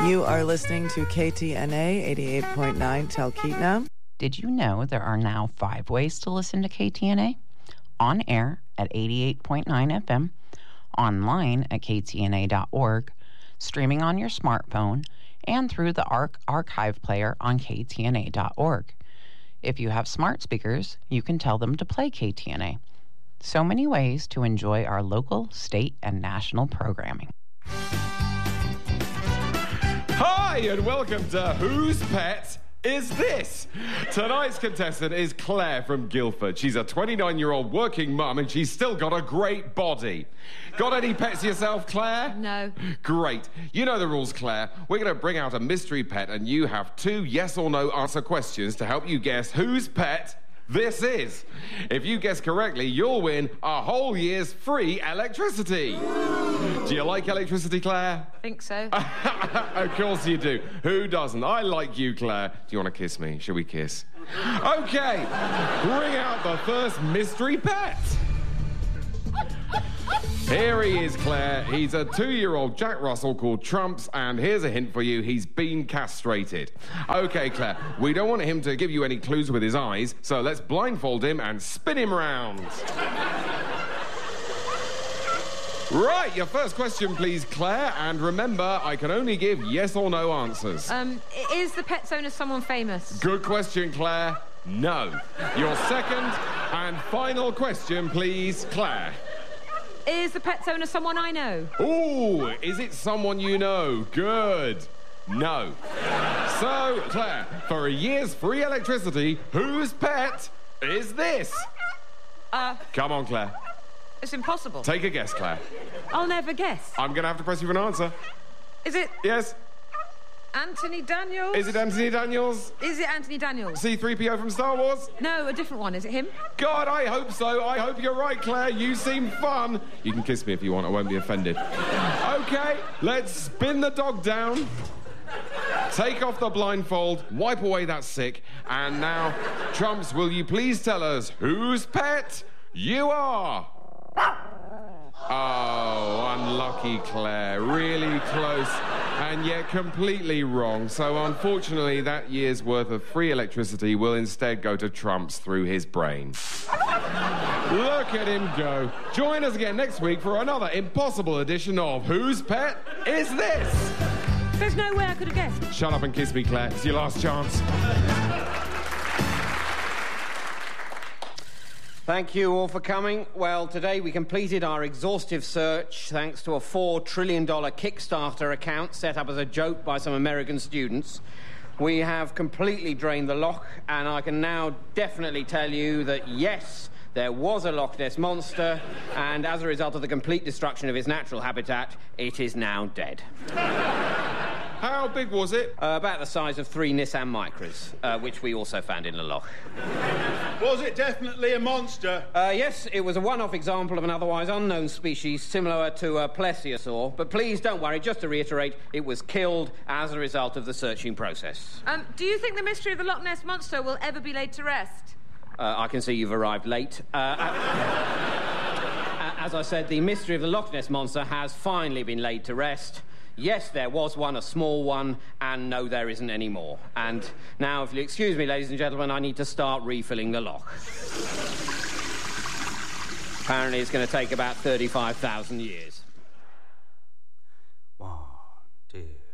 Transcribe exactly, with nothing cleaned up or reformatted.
You are listening to K T N A eighty-eight point nine Talkeetna. Did you know there are now five ways to listen to K T N A? On air at eighty-eight point nine F M, online at K T N A dot org, streaming on your smartphone, and through the ARC archive player on K T N A dot org. If you have smart speakers, you can tell them to play K T N A. So many ways to enjoy our local, state, and national programming. Hi, and welcome to Whose Pet Is This? Tonight's contestant is Claire from Guildford. She's a twenty-nine-year-old working mum, and she's still got a great body. Got any pets yourself, Claire? No. Great. You know the rules, Claire. We're going to bring out a mystery pet, and you have two yes or no answer questions to help you guess whose pet this is. If you guess correctly, you'll win a whole year's free electricity. Do you like electricity, Claire? I think so. Of course you do. Who doesn't? I like you, Claire. Do you want to kiss me? Shall we kiss? Okay. Bring out the first mystery pet. Here he is, Claire. He's a two-year-old Jack Russell called Trumps, and here's a hint for you. He's been castrated. Okay, Claire, we don't want him to give you any clues with his eyes, so let's blindfold him and spin him round. Right, your first question, please, Claire, and remember, I can only give yes or no answers. Um, is the pet's owner someone famous? Good question, Claire. No. Your second and final question, please, Claire. Is the pet's owner someone I know? Ooh, is it someone you know? Good. No. So, Claire, for a year's free electricity, whose pet is this? Uh... Come on, Claire. It's impossible. Take a guess, Claire. I'll never guess. I'm going to have to press you for an answer. Is it... Yes? Anthony Daniels? Is it Anthony Daniels? Is it Anthony Daniels? C three P O from Star Wars? No, a different one. Is it him? God, I hope so. I hope you're right, Claire. You seem fun. You can kiss me if you want. I won't be offended. Okay, let's spin the dog down. Take off the blindfold. Wipe away that sick. And now, Trumps, will you please tell us whose pet you are? Oh, unlucky, Claire. Really close, and yet completely wrong. So, unfortunately, that year's worth of free electricity will instead go to Trumps through his brain. Look at him go. Join us again next week for another impossible edition of Whose Pet Is This? There's no way I could have guessed. Shut up and kiss me, Claire. It's your last chance. Thank you all for coming. Well, today we completed our exhaustive search thanks to a four trillion dollars Kickstarter account set up as a joke by some American students. We have completely drained the loch, and I can now definitely tell you that, yes, there was a Loch Ness Monster, and as a result of the complete destruction of its natural habitat, it is now dead. How big was it? Uh, about the size of three Nissan Micras, uh, which we also found in the loch. Was it definitely a monster? Uh, yes, it was a one-off example of an otherwise unknown species similar to a plesiosaur. But please don't worry, just to reiterate, it was killed as a result of the searching process. Um, do you think the mystery of the Loch Ness Monster will ever be laid to rest? Uh, I can see you've arrived late. Uh, as I said, the mystery of the Loch Ness Monster has finally been laid to rest. Yes, there was one, a small one, and no, there isn't any more. And now, if you'll excuse me, ladies and gentlemen, I need to start refilling the loch. Apparently, it's going to take about thirty-five thousand years. One, two...